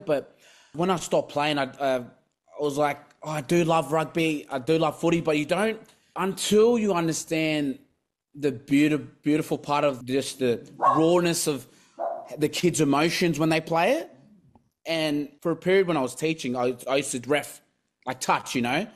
But when I stopped playing, I was like, oh, I do love rugby, I do love footy, but you don't, until you understand the beautiful part of just the rawness of the kids' emotions when they play it. And for a period when I was teaching, I used to ref, like touch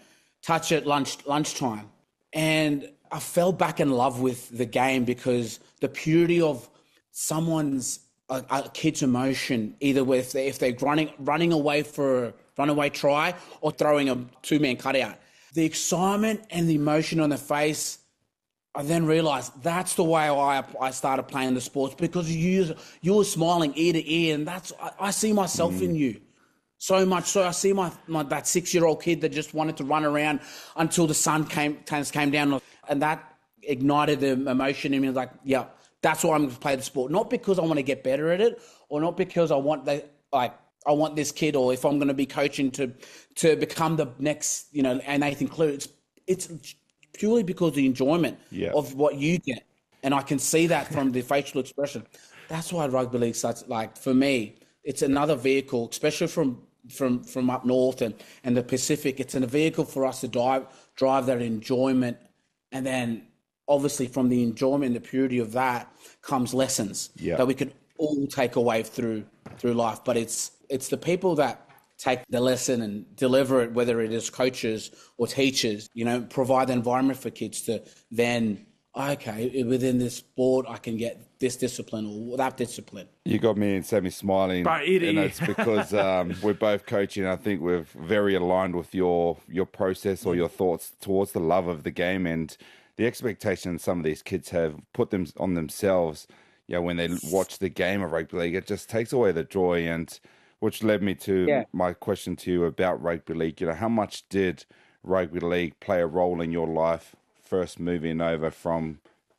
at lunchtime. And I fell back in love with the game because the purity of someone's a kid's emotion, either if they're running away for a runaway try or throwing a two-man cutout. The excitement and the emotion on their face, I then realised that's the way I started playing the sports, because you were smiling ear to ear, and I see myself in you. So much so I see my that 6-year-old kid that just wanted to run around until the sun came down, and that ignited the emotion in me. Like, yeah, that's why I'm going to play the sport. Not because I want to get better at it, or not because I want I want this kid, or if I'm going to be coaching to become the next, and Nathan Cleary. It's purely because of the enjoyment of what you get. And I can see that from the facial expression. That's why rugby league such, like, for me, it's another vehicle, especially from up north and the Pacific. It's a vehicle for us to drive that enjoyment. And then obviously from the enjoyment and the purity of that comes lessons that we can all take away through life. But it's the people that take the lesson and deliver it, whether it is coaches or teachers, provide the environment for kids to then, okay, within this sport, I can get this discipline or that discipline. You got me and Sammy smiling, and it's because we're both coaching. I think we're very aligned with your process or your thoughts towards the love of the game and the expectations some of these kids have put them on themselves. When they watch the game of rugby league, it just takes away the joy, and which led me to my question to you about rugby league. How much did rugby league play a role in your life, first moving over from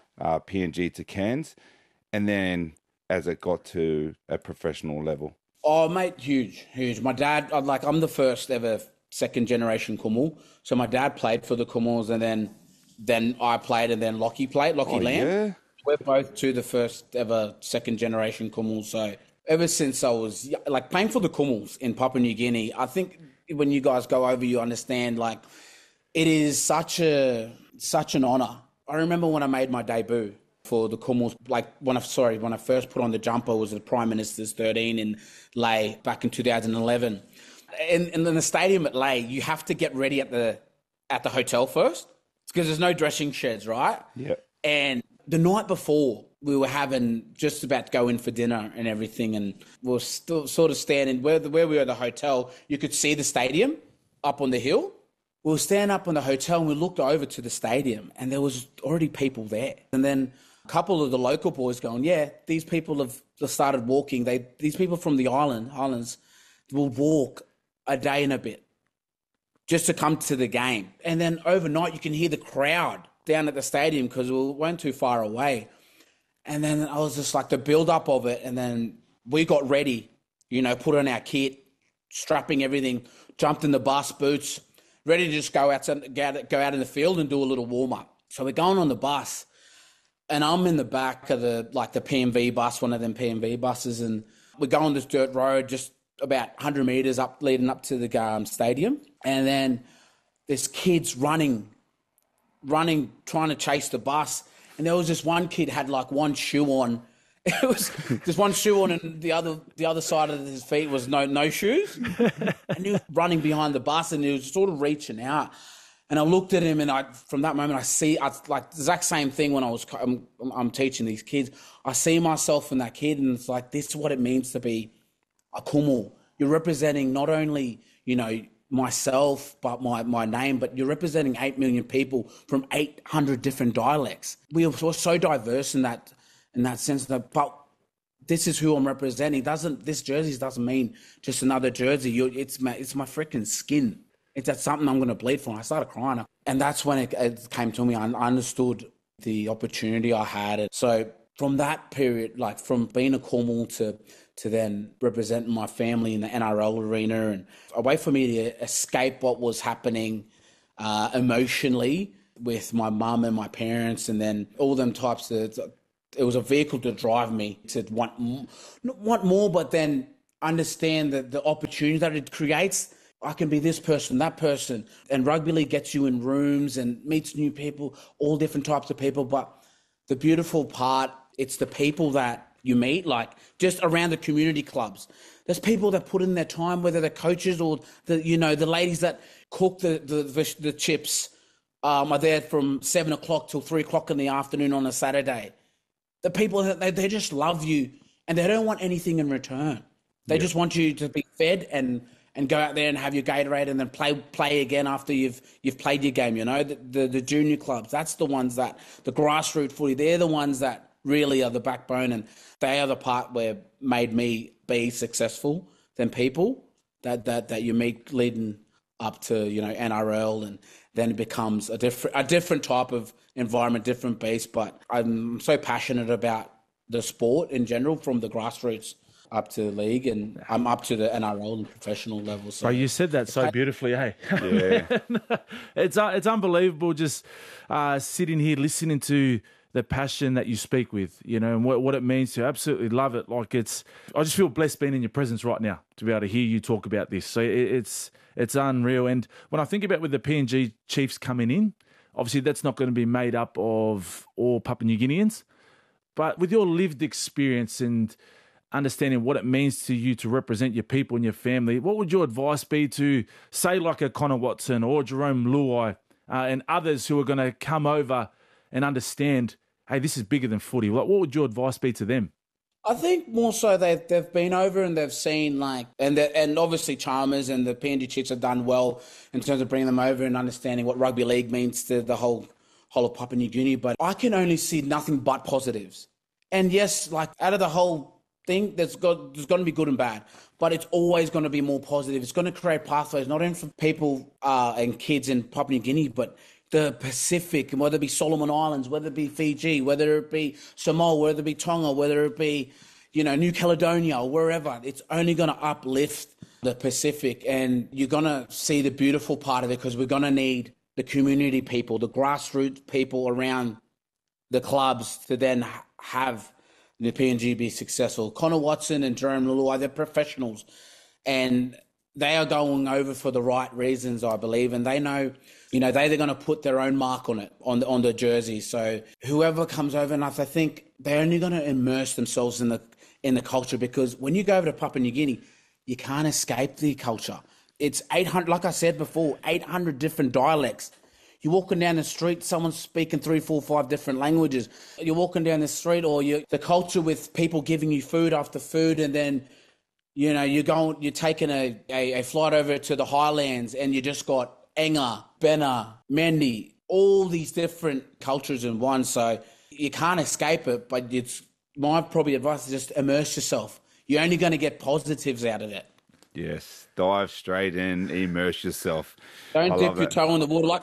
PNG to Cairns, and then as it got to a professional level? Oh, mate, huge. My dad, I'm the first ever second generation Kumul. So my dad played for the Kumuls, and then I played, and then Lockie played, Lamb. Yeah? We're both the first ever second generation Kumuls. So ever since I was playing for the Kumuls in Papua New Guinea, I think when you guys go over, you understand, it is such an honour. I remember when I made my debut for the Kumuls, when I first put on the jumper, was the Prime Minister's 13 in Lae back in 2011. And in the stadium at Lae, you have to get ready at the hotel first, because there's no dressing sheds, right? Yeah. And the night before, we were just about to go in for dinner and everything, and we were still sort of standing where we were at the hotel. You could see the stadium up on the hill. We were standing up on the hotel, and we looked over to the stadium, and there was already people there. And then a couple of the local boys going, these people have started walking. These people from the islands will walk a day and a bit just to come to the game. And then overnight, you can hear the crowd down at the stadium because we weren't too far away. And then I was just the build-up of it. And then we got ready, put on our kit, strapping everything, jumped in the bus, boots, ready to just go out in the field and do a little warm-up. So we're going on the bus, and I'm in the back of the PMV bus, one of them PMV buses, and we're going this dirt road just about 100 metres up, leading up to the stadium. And then there's kids running, trying to chase the bus. And there was this one kid had one shoe on. It was just one shoe on, and the other side of his feet was no shoes. And he was running behind the bus, and he was sort of reaching out. And I looked at him, and from that moment, the exact same thing when I'm teaching these kids. I see myself in that kid, and it's this is what it means to be a Kumul. You're representing not only, myself, but my name, but you're representing 8 million people from 800 different dialects. We're so diverse in that sense. But this is who I'm representing. This jersey doesn't mean just another jersey. It's my freaking skin. It's something I'm going to bleed for. And I started crying, and that's when it came to me. I understood the opportunity I had. So from that period, from being a Kumul to then representing my family in the NRL arena, and a way for me to escape what was happening emotionally with my mum and my parents, and then all them types of, it was a vehicle to drive me to want more, but then understand the opportunity that it creates. I can be this person, that person. And rugby league gets you in rooms and meets new people, all different types of people. But the beautiful part, it's the people that you meet, like just around the community clubs. There's people that put in their time, whether they're coaches or the ladies that cook the chips are there from 7 o'clock till 3 o'clock in the afternoon on a Saturday. The people that they just love you and they don't want anything in return. They just want you to be fed and go out there and have your Gatorade and then play again after you've played your game. The junior clubs, that's the ones that the grassroots footy. They're the ones that really are the backbone, and they are the part where made me be successful than people that you meet leading up to NRL, and then it becomes a different type of environment, different base. But I'm so passionate about the sport in general, from the grassroots up to the league, and I'm up to the NRL and professional level. So you said that so beautifully, hey? Yeah. It's unbelievable just sitting here listening to the passion that you speak with, and what it means to absolutely love it. Like I just feel blessed being in your presence right now to be able to hear you talk about this. So it's unreal. And when I think about with the PNG Chiefs coming in, obviously that's not going to be made up of all Papua New Guineans, but with your lived experience and understanding what it means to you to represent your people and your family, what would your advice be to, say, like a Connor Watson or Jerome Luai and others who are going to come over and understand, hey, this is bigger than footy? What would your advice be to them? I think more so they've been over and they've seen and obviously Chalmers and the PNG Chiefs have done well in terms of bringing them over and understanding what rugby league means to the whole of Papua New Guinea. But I can only see nothing but positives. And yes, out of the whole thing, there's going to be good and bad, but it's always going to be more positive. It's going to create pathways, not only for people and kids in Papua New Guinea, but the Pacific, and whether it be Solomon Islands, whether it be Fiji, whether it be Samoa, whether it be Tonga, whether it be, New Caledonia or wherever. It's only going to uplift the Pacific, and you're going to see the beautiful part of it, because we're going to need the community people, the grassroots people around the clubs to then have the PNG be successful. Connor Watson and Jerome Luai, they're professionals, and they are going over for the right reasons, I believe, and they know, they're going to put their own mark on it, on the jersey. So whoever comes over, and I think they're only going to immerse themselves in the culture, because when you go over to Papua New Guinea, you can't escape the culture. It's 800, like I said before, 800 different dialects. You're walking down the street, someone's speaking 3, 4, 5 different languages. You're walking down the street, or the culture with people giving you food after food, and then you're taking a flight over to the highlands, and you just got Enga, Bena, Mendi, all these different cultures in one. So you can't escape it, but it's my probably advice is just immerse yourself. You're only going to get positives out of it. Yes, dive straight in, immerse yourself. Don't dip your toe in the water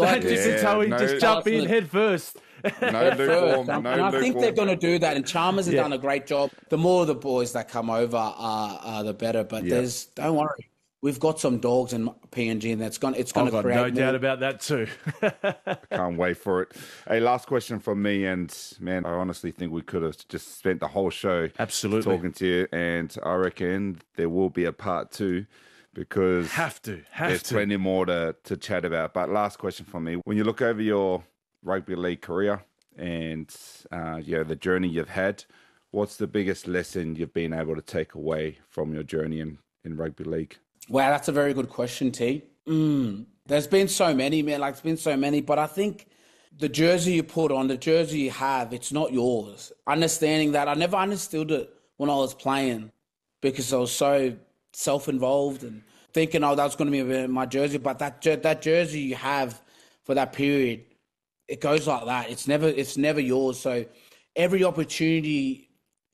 just jump in head first. No lukewarm. And I think they're going to do that, and Chalmers has done a great job. The more the boys that come over are the better. But don't worry, we've got some dogs in PNG, and it's going to create. No doubt about that too. Can't wait for it. Hey, last question from me, and man, I honestly think we could have just spent the whole show absolutely talking to you, and I reckon there will be a part 2. Because there's plenty more to chat about. But last question from me. When you look over your rugby league career and the journey you've had, what's the biggest lesson you've been able to take away from your journey in rugby league? Wow, that's a very good question, T. There's been so many, man. There's been so many. But I think the jersey you put on, the jersey you have, it's not yours. Understanding that, I never understood it when I was playing, because I was so self-involved and thinking, that was going to be my jersey. But that jersey you have for that period, it goes like that. It's never yours. So every opportunity,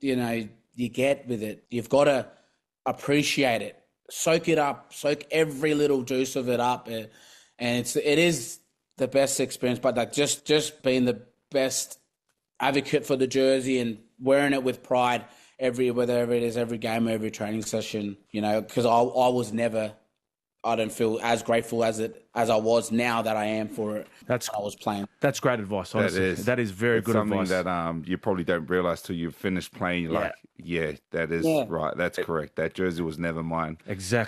you get with it, you've got to appreciate it, soak it up, soak every little juice of it up, and it is the best experience. But just being the best advocate for the jersey and wearing it with pride. Whether it is every game, every training session, because I was never I don't feel as grateful as I was now that I am for it. I was playing. That's great advice, honestly. That is very good advice. Something that you probably don't realise till you've finished playing. You're like, that is right. That's correct. That jersey was never mine. Exactly.